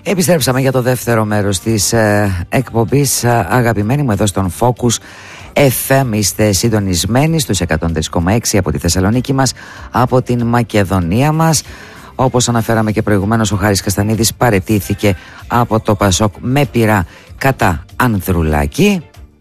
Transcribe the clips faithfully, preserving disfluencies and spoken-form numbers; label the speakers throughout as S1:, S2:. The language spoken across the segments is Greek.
S1: Επιστρέψαμε για το δεύτερο μέρος της ε, εκπομπής. Αγαπημένοι μου, εδώ στον Focus εφ εμ είστε συντονισμένοι στους εκατόν τρία κόμμα έξι από τη Θεσσαλονίκη μας, από την Μακεδονία μας. Όπως αναφέραμε και προηγουμένως, ο Χάρης Καστανίδης παραιτήθηκε από το Πασόκ με πειρά κατά Ανδρουλάκη.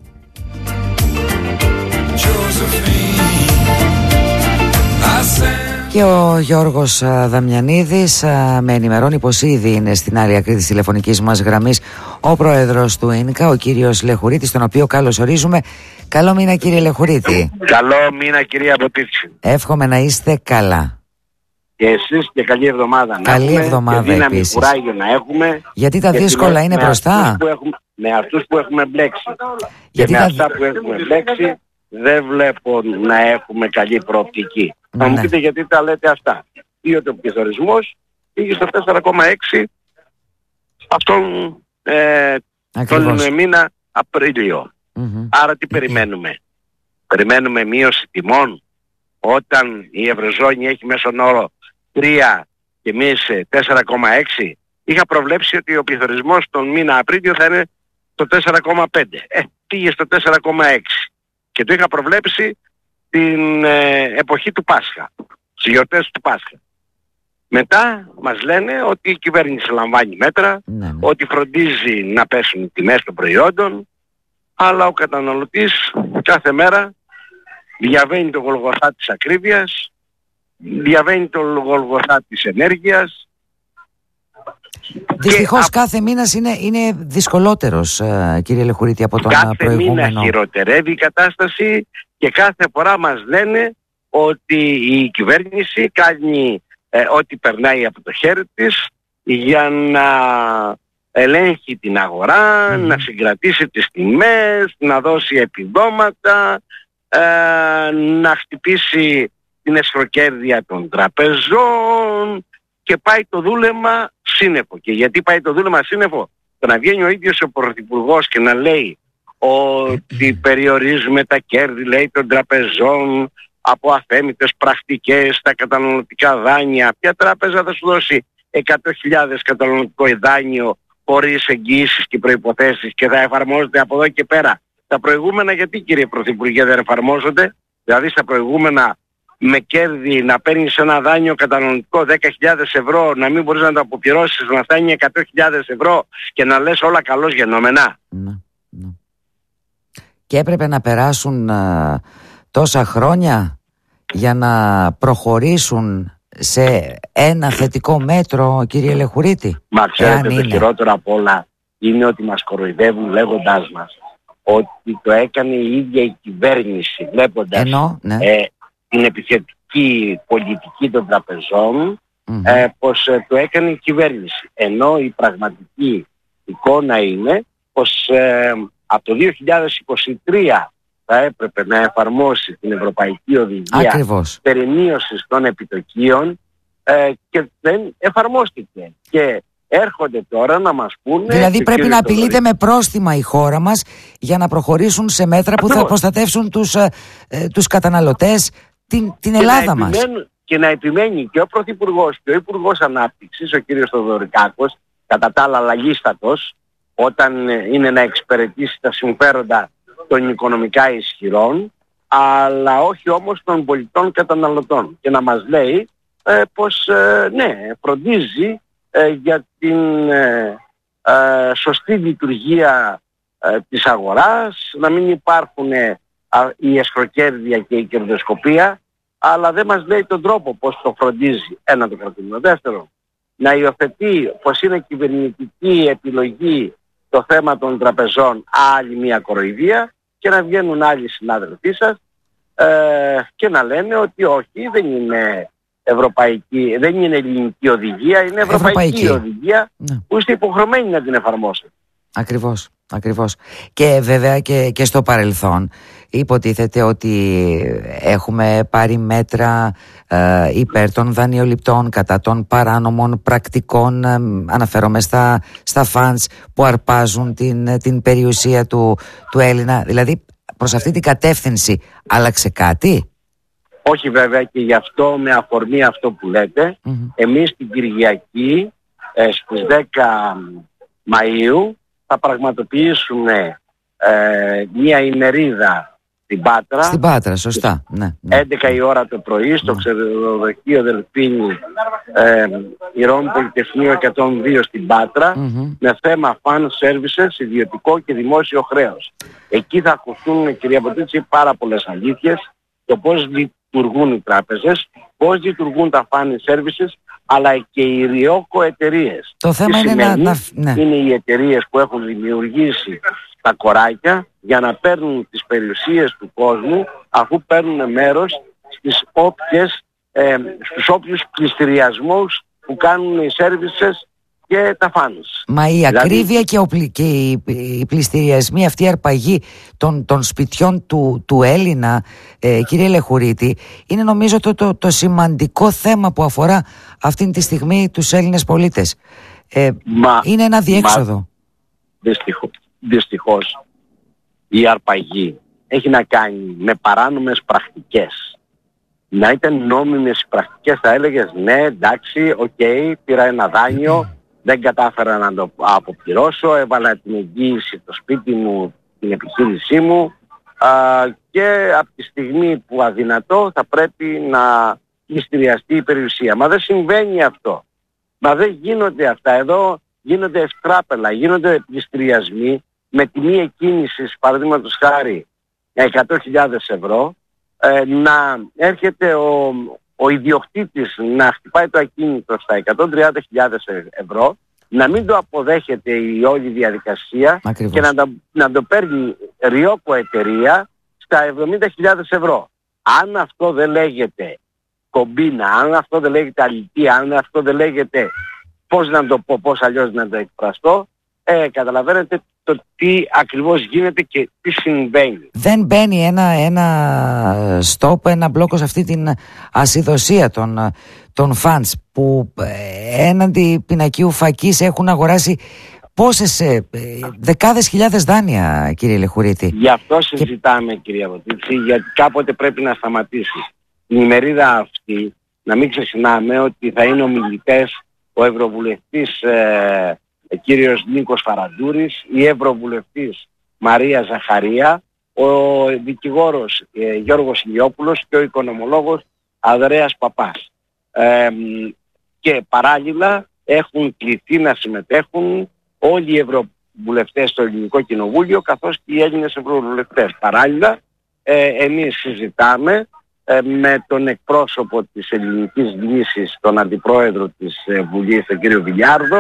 S1: Και ο Γιώργος Δαμιανίδης με ενημερώνει πως ήδη είναι στην άλλη άκρη της τηλεφωνικής μας γραμμής ο πρόεδρος του ΙΝΚΑ, ο κύριος Λεχουρίτης, τον οποίο καλωσορίζουμε. Καλό μήνα, κύριε Λεχουρίτη.
S2: Καλό μήνα, κυρία Αποτίξη.
S1: Εύχομαι να είστε καλά.
S2: Και εσείς και καλή εβδομάδα.
S1: Καλή
S2: να έχουμε,
S1: εβδομάδα
S2: και δύναμη,
S1: επίσης.
S2: κουράγιο να έχουμε.
S1: Γιατί τα δύσκολα είναι
S2: με
S1: μπροστά.
S2: Αυτούς που έχουμε, με αυτούς που έχουμε μπλέξει.
S1: Γιατί
S2: και με
S1: τα...
S2: αυτά που έχουμε μπλέξει δεν βλέπω να έχουμε καλή προοπτική.
S1: Ναι.
S2: Θα μου πείτε γιατί τα λέτε αυτά. Ή ότι ο πληθωρισμός πήγε στο τέσσερα κόμμα έξι αυτόν ε, τον μήνα Απρίλιο. Mm-hmm. Άρα τι περιμένουμε. Περιμένουμε μείωση τιμών όταν η Ευρωζώνη έχει μέσον όρο τρία και εμείς τέσσερα κόμμα έξι. Είχα προβλέψει ότι ο πληθωρισμός τον μήνα Απρίλιο θα είναι το τέσσερα κόμμα πέντε. Ε, πήγε στο τέσσερα κόμμα έξι. Και το είχα προβλέψει την ε, εποχή του Πάσχα, στις γιορτές του Πάσχα. Μετά μας λένε ότι η κυβέρνηση λαμβάνει μέτρα, ναι, ναι. ότι φροντίζει να πέσουν οι τιμές των προϊόντων, αλλά ο καταναλωτής κάθε μέρα διαβαίνει το γολγοθά της ακρίβειας, διαβαίνει το γολγοθά της ενέργειας.
S1: Δυστυχώς και κάθε μήνας είναι, είναι δυσκολότερος, κύριε Λεχουρίτη, από τον
S2: κάθε
S1: προηγούμενο.
S2: Κάθε μήνα χειροτερεύει η κατάσταση και κάθε φορά μας λένε ότι η κυβέρνηση κάνει ε, ό,τι περνάει από το χέρι της για να ελέγχει την αγορά, mm. να συγκρατήσει τις τιμές, να δώσει επιδόματα, ε, να χτυπήσει την εσχροκέρδεια των τραπεζών και πάει το δούλεμα σύννεφο. Και γιατί πάει το δούλεμα σύννεφο? Το να βγαίνει ο ίδιος ο Πρωθυπουργός και να λέει ότι περιορίζουμε τα κέρδη, λέει, των τραπεζών από αθέμητες πρακτικές στα καταναλωτικά δάνεια. Ποια τράπεζα θα σου δώσει εκατό χιλιάδες καταναλωτικό δάνειο χωρίς εγγυήσεις και προϋποθέσεις και θα εφαρμόζεται από εδώ και πέρα? Τα προηγούμενα γιατί, κύριε Πρωθυπουργέ, δεν εφαρμόζονται? Δηλαδή στα προηγούμενα με κέρδη να παίρνεις ένα δάνειο καταναλωτικό δέκα χιλιάδες ευρώ, να μην μπορείς να το αποπληρώσεις, να φτάνει εκατό χιλιάδες ευρώ και να λες όλα καλώς γενόμενα.
S1: Ναι, ναι. Και έπρεπε να περάσουν α, τόσα χρόνια για να προχωρήσουν σε ένα θετικό μέτρο, κύριε Λεχουρίτη?
S2: Μα ξέρετε, το χειρότερο απ' όλα είναι ότι μας κοροϊδεύουν λέγοντάς μας ότι το έκανε η ίδια η κυβέρνηση, βλέποντας
S1: Ενώ, ναι.
S2: ε, την επιθετική πολιτική των τραπεζών, mm-hmm. ε, πως ε, το έκανε η κυβέρνηση. Ενώ η πραγματική εικόνα είναι πως ε, από το δύο χιλιάδες είκοσι τρία θα έπρεπε να εφαρμόσει την Ευρωπαϊκή Οδηγία περί μείωσης των επιτοκίων ε, και δεν εφαρμόστηκε. Και έρχονται τώρα να μας πούνε...
S1: Δηλαδή πρέπει να απειλείται με πρόστιμα η χώρα μας για να προχωρήσουν σε μέτρα που θα προστατεύσουν τους, ε, ε, τους καταναλωτές, την, την Ελλάδα μας.
S2: Και να επιμένει και ο Πρωθυπουργός και ο Υπουργός Ανάπτυξης, ο κύριος Θοδωρικάκος, κατά τα άλλα λαγίστατος, όταν είναι να εξυπηρετήσει τα συμφέροντα των οικονομικά ισχυρών, αλλά όχι όμως των πολιτών καταναλωτών. Και να μας λέει ε, πως ε, ναι, φροντίζει ε, για την ε, ε, σωστή λειτουργία ε, της αγοράς, να μην υπάρχουν ε, η εσχροκέρδεια και η κερδοσκοπία, αλλά δεν μας λέει τον τρόπο πώς το φροντίζει. Ένα το κρατούμενο. Δεύτερο, να υιοθετεί πως είναι κυβερνητική επιλογή το θέμα των τραπεζών, άλλη μια κοροϊδία, και να βγαίνουν άλλοι συνάδελφοί σας ε, και να λένε ότι όχι, δεν είναι ευρωπαϊκή, δεν είναι ελληνική οδηγία, είναι ευρωπαϊκή, ευρωπαϊκή. οδηγία, ναι. που είστε υποχρεωμένοι να την εφαρμόσετε.
S1: Ακριβώς, ακριβώς. Και βέβαια και, και στο παρελθόν υποτίθεται ότι έχουμε πάρει μέτρα ε, υπέρ των δανειοληπτών, κατά των παράνομων πρακτικών, ε, αναφέρομαι στα, στα φαντς που αρπάζουν την, την περιουσία του, του Έλληνα. Δηλαδή προς αυτή την κατεύθυνση άλλαξε κάτι?
S2: Όχι βέβαια, και γι' αυτό, με αφορμή αυτό που λέτε, mm-hmm. εμείς την Κυριακή ε, στις δέκα Μαΐου θα πραγματοποιήσουμε ε, μια ημερίδα στην Πάτρα.
S1: Στην Πάτρα, σωστά. Ναι, ναι.
S2: έντεκα η ώρα το πρωί στο ναι. ξενοδοχείο Δελφίνη ε, Ηρών Πολυτεχνείου εκατόν δύο στην Πάτρα, mm-hmm. με θέμα fan services, ιδιωτικό και δημόσιο χρέος. Εκεί θα ακουστούν, κυρία Ποτίτση, πάρα πολλές αλήθειες, το πώς λειτουργούν οι τράπεζες, πώς λειτουργούν τα fan services, αλλά και οι ριόκο εταιρείες.
S1: Το θέμα είναι να... να ναι.
S2: είναι οι εταιρείες που έχουν δημιουργήσει τα κοράκια για να παίρνουν τις περιουσίες του κόσμου, αφού παίρνουν μέρος στις όποιες, ε, στους όποιους πληστηριασμούς που κάνουν οι services και τα fans.
S1: Μα η δηλαδή... ακρίβεια και, ο, και οι, οι πληστηριασμοί, αυτή η αρπαγή των, των σπιτιών του, του Έλληνα, ε, κύριε Λεχουρίτη, είναι νομίζω το, το, το σημαντικό θέμα που αφορά αυτή τη στιγμή τους Έλληνες πολίτες. Ε, μα, είναι ένα διέξοδο. Μα,
S2: δυστυχώς, δυστυχώς η αρπαγή έχει να κάνει με παράνομες πρακτικές. Να ήταν νόμιμες οι πρακτικές θα έλεγες ναι, εντάξει, οκ, okay, πήρα ένα δάνειο, δεν κατάφερα να το αποπληρώσω, έβαλα την εγγύηση το σπίτι μου, την επιχείρησή μου α, και από τη στιγμή που αδυνατώ θα πρέπει να πληστηριαστεί η περιουσία. Μα δεν συμβαίνει αυτό. Μα δεν γίνονται αυτά. Εδώ γίνονται ευκράπελα, γίνονται πληστηριασμοί με τιμή εκκίνησης, παραδείγματος χάρη, εκατό χιλιάδες ευρώ, ε, να έρχεται ο, ο ιδιοκτήτης να χτυπάει το ακίνητο στα εκατόν τριάντα χιλιάδες ευρώ, να μην το αποδέχεται η όλη διαδικασία
S1: Ακριβώς.
S2: και να, τα, να το παίρνει ριόκο εταιρεία στα εβδομήντα χιλιάδες ευρώ. Αν αυτό δεν λέγεται κομπίνα, αν αυτό δεν λέγεται αλήθεια, αν αυτό δεν λέγεται πώς να το πω, πώς αλλιώς να το εκφραστώ, ε, καταλαβαίνετε το τι ακριβώς γίνεται και τι συμβαίνει.
S1: Δεν μπαίνει ένα, ένα στόπ, ένα μπλόκο σε αυτή την ασυδοσία των, των φανς που ε, έναντι πινακίου φακής έχουν αγοράσει πόσες ε, δεκάδες χιλιάδες δάνεια, κύριε Λεχουρίτη.
S2: Γι' αυτό συζητάμε, και... κυρία Βοτίτση, γιατί κάποτε πρέπει να σταματήσει. Η ημερίδα αυτή, να μην ξεχνάμε ότι θα είναι ομιλητές ο Ευρωβουλευτής ε, κύριος Νίκος Φαραντούρης, η Ευρωβουλευτής Μαρία Ζαχαρία, ο δικηγόρος ε, Γιώργος Ηλιόπουλος και ο οικονομολόγος Ανδρέας Παπάς. Ε, και παράλληλα έχουν κληθεί να συμμετέχουν όλοι οι Ευρωβουλευτές στο Ελληνικό Κοινοβούλιο, καθώς και οι Έλληνες Ευρωβουλευτές. Παράλληλα ε, εμείς συζητάμε ε, με τον εκπρόσωπο της Ελληνικής Λύσης, τον Αντιπρόεδρο της ε, Βουλής, τον κύριο Βιλιάρδο,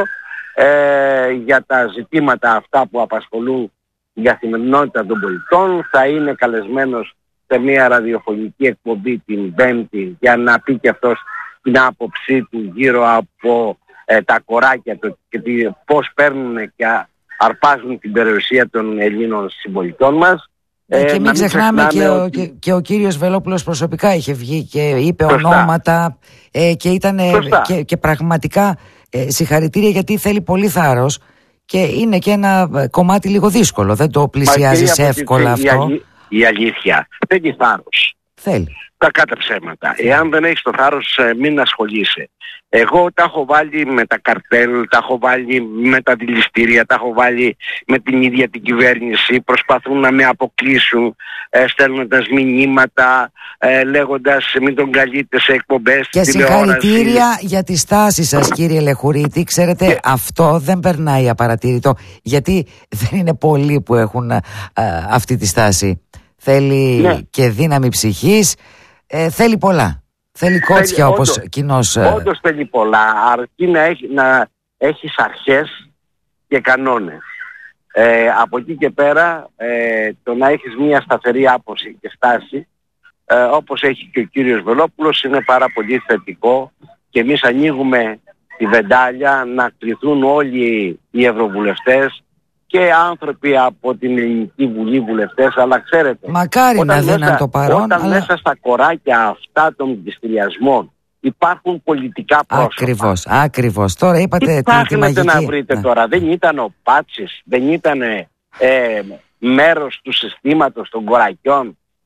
S2: Ε, για τα ζητήματα αυτά που απασχολούν την καθημερινότητα των πολιτών. Θα είναι καλεσμένος σε μια ραδιοφωνική εκπομπή την Πέμπτη για να πει και αυτός την άποψή του γύρω από ε, τα κοράκια το, και τι, πώς παίρνουν και αρπάζουν την περιουσία των Ελλήνων συμπολιτών μας.
S1: Ε, και μην ξεχνάμε, ξεχνάμε και, ότι... ο, και, και ο κύριος Βελόπουλος προσωπικά είχε βγει και είπε Σωστά. ονόματα ε, και ήταν και, και πραγματικά ε, συγχαρητήρια, γιατί θέλει πολύ θάρρος και είναι και ένα κομμάτι λίγο δύσκολο, δεν το πλησιάζεις εύκολα αυτό.
S2: Η, αλή, η αλήθεια θέλει θάρρος.
S1: Θέλει.
S2: Τα κάτω ψέματα. Εάν δεν έχεις το θάρρος, μην ασχολείσαι. Εγώ τα έχω βάλει με τα καρτέλ, τα έχω βάλει με τα δηληστήρια, τα έχω βάλει με την ίδια την κυβέρνηση. Προσπαθούν να με αποκλείσουν ε, στέλνοντας μηνύματα, ε, λέγοντας μην τον καλείτε σε εκπομπές.
S1: Και συγχαρητήρια για τη στάση σας, κύριε Λεχουρίτη. Ξέρετε, και... αυτό δεν περνάει απαρατήρητο, γιατί δεν είναι πολλοί που έχουν ε, αυτή τη στάση. Θέλει ναι. και δύναμη ψυχής, ε, θέλει πολλά. Θέλει κότσια όπως όντως, κοινώς...
S2: Όντως θέλει πολλά, αρκεί να, έχει, να έχεις αρχές και κανόνες. Ε, από εκεί και πέρα, ε, το να έχεις μια σταθερή άποψη και στάση, ε, όπως έχει και ο κύριος Βελόπουλος, είναι πάρα πολύ θετικό και εμείς ανοίγουμε τη βεντάλια να κληθούν όλοι οι ευρωβουλευτές και άνθρωποι από την Ελληνική Βουλή, βουλευτές, αλλά ξέρετε...
S1: Μακάρι να δίναν το παρόν,
S2: Όταν
S1: αλλά...
S2: μέσα στα κοράκια αυτά των πληστηριασμών υπάρχουν πολιτικά πρόσωπα.
S1: Ακριβώς, ακριβώς. Τώρα είπατε
S2: τι
S1: τη, τη μαγική...
S2: να βρείτε ναι. τώρα, δεν ήταν ο Πάτσης, δεν ήταν ε, μέρος του συστήματος των κορακιών.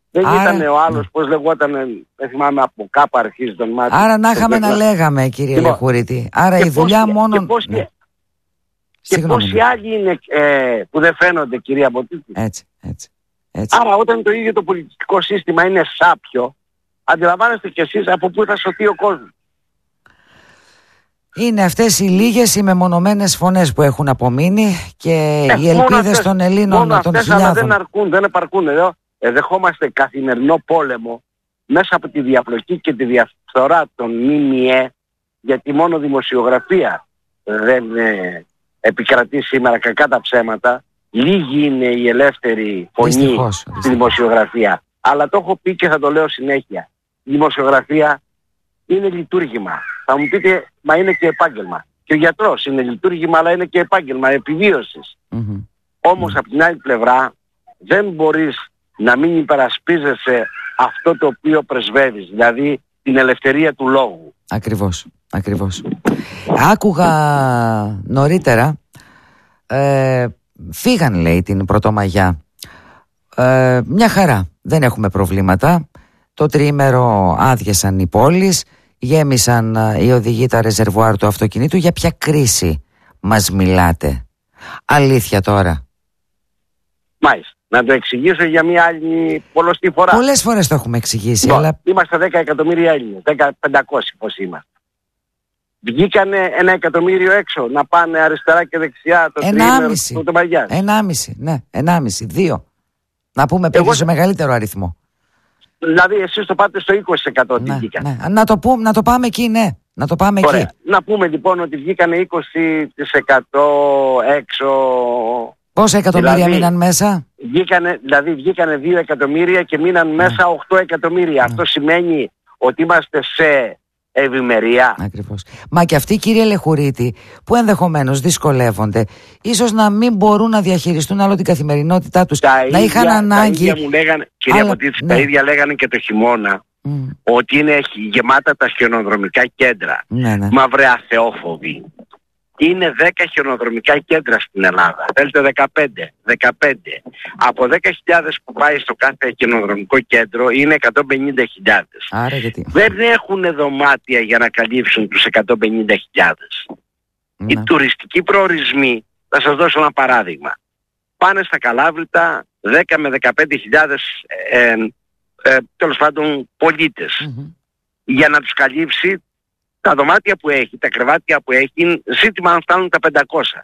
S2: Δεν
S1: Άρα,
S2: ήταν ο άλλος,
S1: ναι.
S2: πώς λεγόταν, δεν θυμάμαι, από κάπου αρχίζει τον Μάτι.
S1: Άρα να είχαμε να λέγαμε, κύριε λοιπόν, Λεχουρίτη. Άρα η δουλειά
S2: πώς,
S1: μόνο...
S2: Και, πώς,
S1: ναι.
S2: και πόσοι ναι. άλλοι είναι ε, που δεν φαίνονται, κυρία Μποτίτη.
S1: Έτσι, έτσι, έτσι.
S2: Άρα όταν το ίδιο το πολιτικό σύστημα είναι σάπιο, αντιλαμβάνεστε κι εσείς από πού θα σωθεί ο κόσμος.
S1: Είναι αυτές οι λίγες οι μεμονωμένες φωνές που έχουν απομείνει και ε, οι ελπίδες των Ελλήνων,
S2: μόνο
S1: των
S2: αυτές,
S1: χιλιάδων.
S2: Αλλά δεν αρκούν, δεν επαρκούν. Εδώ ε, δεχόμαστε καθημερινό πόλεμο μέσα από τη διαπλοκή και τη διαφθορά των ΜΜΕ, γιατί μόνο δημοσιογραφία δεν ε, επικρατεί σήμερα, κακά τα ψέματα. Λίγη είναι η ελεύθερη φωνή
S1: Δυστυχώς,
S2: στη
S1: δυστυχώς.
S2: δημοσιογραφία. Αλλά το έχω πει και θα το λέω συνέχεια. Η δημοσιογραφία είναι λειτουργήμα. Θα μου πείτε, μα είναι και επάγγελμα. Και ο γιατρός είναι λειτουργήμα, αλλά είναι και επάγγελμα επιβίωσης.
S1: Mm-hmm.
S2: Όμως
S1: Mm-hmm.
S2: από την άλλη πλευρά δεν μπορείς να μην υπερασπίζεσαι αυτό το οποίο πρεσβεύεις, δηλαδή την ελευθερία του λόγου.
S1: Ακριβώς, ακριβώς. Άκουγα νωρίτερα, ε, φύγαν λέει την Πρωτομαγιά. Ε, μια χαρά, δεν έχουμε προβλήματα. Το τριήμερο άδειασαν οι πόλεις, γέμισαν οι οδηγοί τα ρεζερβουάρ του αυτοκινήτου. Για ποια κρίση μας μιλάτε? Αλήθεια τώρα.
S2: Μάλιστα. Να το εξηγήσω για μια άλλη πολλωστή φορά.
S1: Πολλές φορές το έχουμε εξηγήσει.
S2: Λοιπόν,
S1: αλλά...
S2: Είμαστε δέκα εκατομμύρια Έλληνες, δέκα πεντακόσιοι πώς είμαστε. Βγήκανε ένα εκατομμύριο έξω να πάνε αριστερά και δεξιά το τριήμερο του Πρωτομαγιάς.
S1: Ενάμιση, ναι, ενάμιση, δύο. Να πούμε πήγε σε μεγαλύτερο αριθμό.
S2: Δηλαδή εσείς το πάτε στο είκοσι τοις εκατό ότι
S1: ναι,
S2: βγήκανε.
S1: Ναι. Να, το πούμε, να το πάμε εκεί, ναι. Να το πάμε
S2: Ωραία.
S1: εκεί.
S2: Να πούμε λοιπόν ότι βγήκανε είκοσι τοις εκατό έξω.
S1: Πόσα εκατομμύρια
S2: δηλαδή,
S1: μείναν μέσα?
S2: Βγήκανε, δηλαδή βγήκανε δύο εκατομμύρια και μείναν ναι. μέσα οκτώ εκατομμύρια. Ναι. Αυτό σημαίνει ότι είμαστε σε ευημερία.
S1: Ακριβώς. Μα και αυτοί, κύριε Λεχουρίτη, που ενδεχομένως δυσκολεύονται, ίσως να μην μπορούν να διαχειριστούν άλλο την καθημερινότητά τους.
S2: Τα
S1: να
S2: ίδια,
S1: είχαν ανάγκη.
S2: Τα ίδια μου λέγανε, κυρία Ποτίτση, ναι. τα ίδια λέγανε και το χειμώνα. Mm. Ότι είναι γεμάτα τα χιονοδρομικά κέντρα.
S1: Ναι, ναι.
S2: Μα βρε αθεόφοβοι. Είναι δέκα χιονοδρομικά κέντρα στην Ελλάδα. Θέλετε δεκαπέντε. δεκαπέντε. Από δέκα χιλιάδες που πάει στο κάθε χιονοδρομικό κέντρο είναι εκατόν πενήντα χιλιάδες.
S1: Άρα γιατί?
S2: Δεν έχουν δωμάτια για να καλύψουν τους εκατόν πενήντα χιλιάδες.
S1: Ναι.
S2: Οι τουριστικοί προορισμοί, θα σας δώσω ένα παράδειγμα. Πάνε στα Καλάβρητα δέκα με δεκαπέντε χιλιάδες ε, ε, ε, τέλος πάντων πολίτες. Mm-hmm. Για να τους καλύψει τα δωμάτια που έχει, τα κρεβάτια που έχει, είναι ζήτημα αν φτάνουν τα πεντακόσια.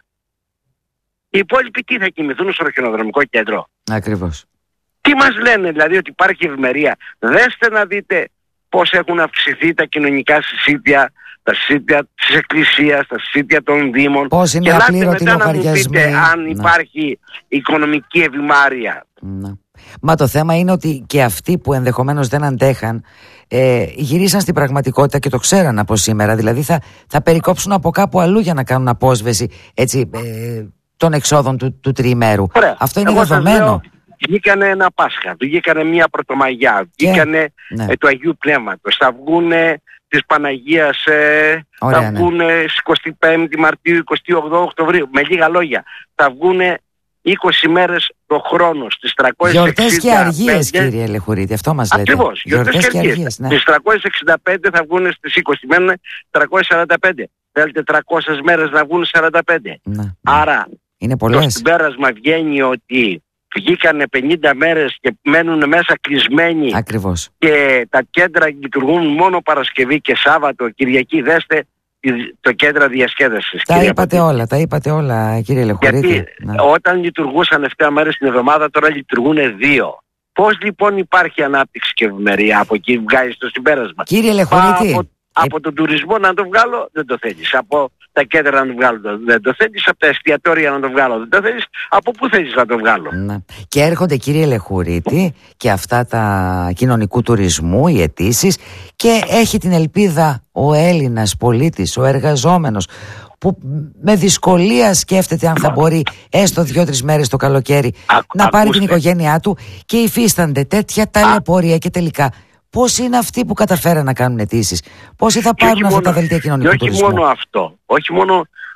S2: Οι υπόλοιποι τι θα κοιμηθούν στο χιονοδρομικό κέντρο?
S1: Ακριβώς.
S2: Τι μας λένε δηλαδή, ότι υπάρχει ευημερία? Δέστε να δείτε πώς έχουν αυξηθεί τα κοινωνικά συσίτια, τα συσίτια της εκκλησίας, τα συσίτια των δήμων.
S1: Πώς είναι απλήρωτοι λογαριασμοί.
S2: Αν να. υπάρχει οικονομική ευημάρεια.
S1: Να. Μα το θέμα είναι ότι και αυτοί που ενδεχομένως δεν αντέχαν ε, γυρίσαν στην πραγματικότητα και το ξέραν από σήμερα. Δηλαδή θα, θα περικόψουν από κάπου αλλού για να κάνουν απόσβεση, έτσι, ε, των εξόδων του, του τριημέρου.
S2: Ωραία.
S1: Αυτό είναι
S2: Εγώ
S1: δεδομένο.
S2: Βγήκανε ένα Πάσχα, βγήκανε μια Πρωτομαγιά, βγήκανε ναι. ε, του Αγίου Πνεύματος, θα βγούνε της Παναγίας, ε, Ωραία, θα βγούνε ναι. στις εικοστή πέμπτη Μαρτίου, εικοστή όγδοη Οκτωβρίου. Με λίγα λόγια, θα βγούνε είκοσι μέρες το χρόνο, στις τριακόσιες εξήντα πέντε.
S1: Γιορτές και αργίες, κύριε Λεχουρίτη, αυτό μας λέτε.
S2: Ακριβώς, γιορτές, γιορτές και αργίες. Ναι. Στις τριακόσιες εξήντα πέντε θα βγουν στις είκοσι, μένουν τριακόσιες σαράντα πέντε. Θέλετε τριακόσιες μέρες να βγουν σαράντα πέντε.
S1: Ναι, ναι.
S2: Άρα,
S1: είναι πολλές.
S2: το συμπέρασμα βγαίνει ότι βγήκανε πενήντα μέρες και μένουν μέσα κλεισμένοι.
S1: Ακριβώς.
S2: Και τα κέντρα λειτουργούν μόνο Παρασκευή και Σάββατο, Κυριακή. Δέστε το κέντρο διασκέδασης.
S1: Τα είπατε Πατή. όλα, τα είπατε όλα, κύριε Λεχουρίτη.
S2: Γιατί ναι. όταν λειτουργούσαν επτά μέρες την εβδομάδα, τώρα λειτουργούν δύο. Πώς λοιπόν υπάρχει ανάπτυξη και ευημερία? Από εκεί βγάζει το συμπέρασμα.
S1: Κύριε Λεχουρίτη.
S2: Από, από τον τουρισμό να το βγάλω, δεν το θέλεις. Από τα κέντρα να το βγάλω, δεν το θέλεις. Από τα εστιατόρια να το βγάλω, δεν το θέλεις. Από πού θέλεις να το βγάλω?
S1: Ναι. Και έρχονται, κύριε Λεχουρίτη, και αυτά τα κοινωνικού τουρισμού, οι αιτήσεις, και έχει την ελπίδα ο Έλληνας πολίτης, ο εργαζόμενος, που με δυσκολία σκέφτεται αν θα μπορεί έστω δύο-τρεις μέρες το καλοκαίρι Α, να ακούστε. πάρει την οικογένειά του, και υφίστανται τέτοια ταλαιπωρία και τελικά. Πώς είναι αυτοί που καταφέραν να κάνουν αιτήσεις? Πόσοι θα πάρουν αυτά μόνο, τα δελτία κοινωνικού
S2: όχι
S1: τουρισμού?
S2: Όχι μόνο αυτό. Όχι μόνο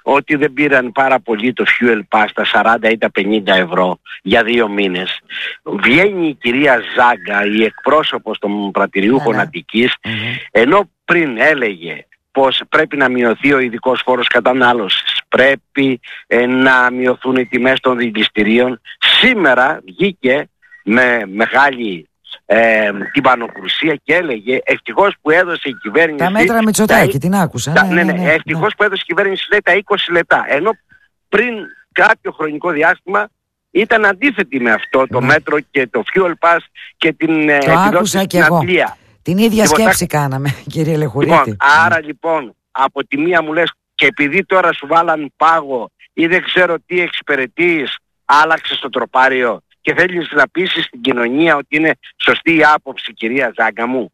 S2: ότι δεν πήραν πάρα πολύ το fuel pass τα σαράντα ή τα πενήντα ευρώ για δύο μήνες. Βγαίνει η κυρία Ζάγκα, η εκπρόσωπος των πρατηριούχων yeah. Αττικής, mm-hmm. ενώ πριν έλεγε πως πρέπει να μειωθεί ο ειδικός φόρος κατανάλωσης, πρέπει ε, να μειωθούν οι τιμές των δηληστηρίων, σήμερα βγήκε με μεγάλη ε, την πανοκρουσία και έλεγε ευτυχώς που έδωσε η κυβέρνηση...
S1: Τα μέτρα Μητσοτάκη, τα... την άκουσα.
S2: Τα... Ναι, ναι, ναι, ναι, ευτυχώς ναι. που έδωσε η κυβέρνηση λέει, τα είκοσι λεπτά. Ενώ πριν κάποιο χρονικό διάστημα ήταν αντίθετη με αυτό το ναι. μέτρο και το fuel pass και την
S1: επιδότηση στην Αγγλία. Την ίδια λοιπόν, σκέψη θα... κάναμε, κύριε Λεχουρίτη.
S2: Λοιπόν, άρα λοιπόν, από τη μία μου λες και επειδή τώρα σου βάλαν πάγο ή δεν ξέρω τι εξυπηρετείς, άλλαξε το τροπάριο και θέλεις να πείσεις στην κοινωνία ότι είναι σωστή η άποψη, κυρία Ζάγκα μου.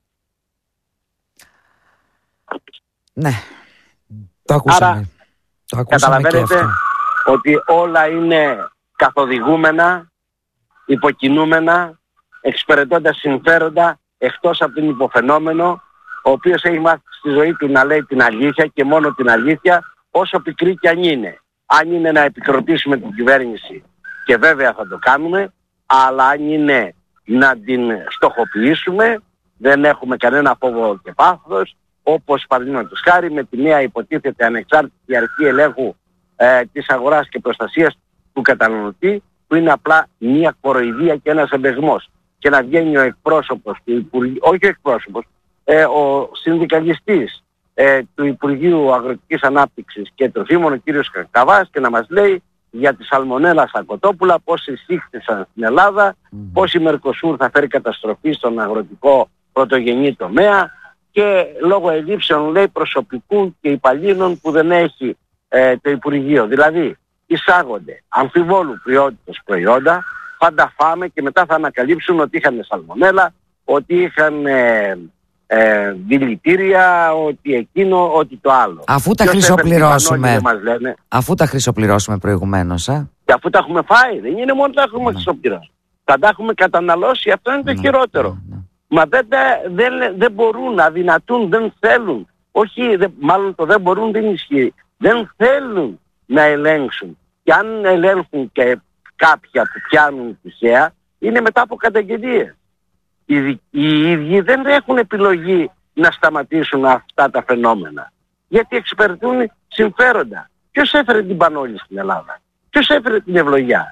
S1: Ναι, το ακούσαμε.
S2: Άρα,
S1: το ακούσαμε
S2: καταλαβαίνετε ότι όλα είναι καθοδηγούμενα, υποκινούμενα, εξυπηρετώντας συμφέροντα, εκτός από τον υποφαινόμενο, ο οποίος έχει μάθει στη ζωή του να λέει την αλήθεια και μόνο την αλήθεια, όσο πικρή κι αν είναι. Αν είναι να επικροτήσουμε την κυβέρνηση, και βέβαια θα το κάνουμε, αλλά αν είναι να την στοχοποιήσουμε, δεν έχουμε κανένα φόβο και πάθος, όπως παραδείγματος χάρη με τη νέα υποτίθεται ανεξάρτητη αρχή ελέγχου ε, της αγοράς και προστασίας του καταναλωτή, που είναι απλά μια κοροϊδία και ένας εμπεγμός. Και να βγαίνει ο εκπρόσωπος του Υπουργείου, όχι ο εκπρόσωπος, ε, ο συνδικαλιστής ε, του Υπουργείου Αγροτικής Ανάπτυξης και Τροφίμων, ο κύριος Καβάς, και να μας λέει για τη σαλμονέλα στα κοτόπουλα, πώς εισήχθησαν στην Ελλάδα, mm. πώς η Μερκοσούρ θα φέρει καταστροφή στον αγροτικό πρωτογενή τομέα και λόγω ελλείψεων, λέει, προσωπικού και υπαλλήλων που δεν έχει ε, το Υπουργείο. Δηλαδή εισάγονται αμφιβόλου ποιότητας προϊόντα, θα τα φάμε και μετά θα ανακαλύψουν ότι είχαν σαλμονέλα, ότι είχαν ε, ε, δηλητήρια, ότι εκείνο, ότι το άλλο.
S1: Αφού τα χρυσοπληρώσουμε, αφού τα χρυσοπληρώσουμε προηγουμένως, ε?
S2: Και αφού τα έχουμε φάει, δεν είναι μόνο τα έχουμε ναι. χρυσοπληρώσει. Θα τα έχουμε καταναλώσει, αυτό είναι το ναι. χειρότερο. Ναι. Μα δεν, δεν, δεν μπορούν, αδυνατούν, δεν θέλουν. Όχι, δεν, μάλλον το δεν μπορούν δεν ισχύει. Δεν θέλουν να ελέγξουν. Και αν ελέγχουν και κάποια που πιάνουν τυχαία, είναι μετά από καταγγελίες. Οι, οι ίδιοι δεν έχουν επιλογή να σταματήσουν αυτά τα φαινόμενα. Γιατί εξυπηρετούν συμφέροντα. Ποιος έφερε την Πανόλη στην Ελλάδα? Ποιος έφερε την ευλογιά?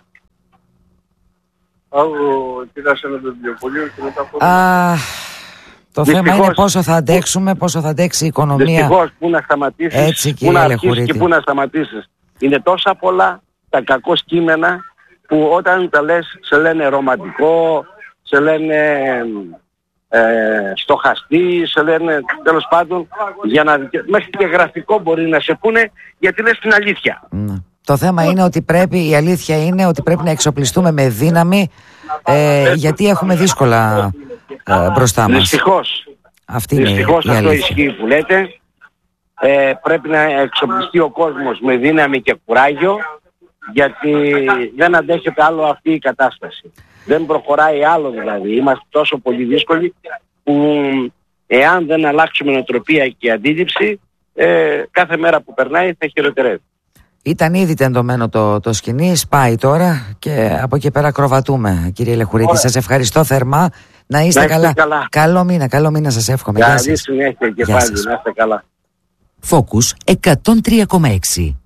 S1: Α, το θέμα είναι πόσο θα αντέξουμε, πόσο θα αντέξει η οικονομία.
S2: Δυστυχώς, πού να σταματήσεις,
S1: έτσι,
S2: πού να αρχίσεις και πού να σταματήσεις. Είναι τόσα πολλά τα κακό κείμενα που όταν τα λες σε λένε ρομαντικό, σε λένε ε, στοχαστή, σε λένε τέλος πάντων για να δικαι... μέχρι και γραφικό μπορεί να σε πούνε γιατί λες την αλήθεια.
S1: Mm. Το θέμα είναι ότι πρέπει, η αλήθεια είναι ότι πρέπει να εξοπλιστούμε με δύναμη ε, γιατί έχουμε δύσκολα ε, μπροστά μας.
S2: Δυστυχώς.
S1: Αυτή
S2: Δυστυχώς
S1: είναι η
S2: αυτό
S1: αλήθεια.
S2: ισχύει που λέτε. Ε, πρέπει να εξοπλιστεί ο κόσμος με δύναμη και κουράγιο, γιατί δεν αντέχεται άλλο αυτή η κατάσταση. Δεν προχωράει άλλο δηλαδή. Είμαστε τόσο πολύ δύσκολοι που εάν δεν αλλάξουμε νοοτροπία και αντίληψη, ε, κάθε μέρα που περνάει θα χειροτερεύει.
S1: Ήταν ήδη τεντωμένο το, το σκηνή, σπάει τώρα και από εκεί πέρα ακροβατούμε, κύριε Λεχουρίτη. Σας ευχαριστώ θερμά. Να είστε, να είστε καλά. καλά. Καλό μήνα, καλό μήνα σας εύχομαι.
S2: Καλή συνέχεια και πάλι. Να είστε καλά.
S3: Focus εκατόν τρία κόμμα έξι.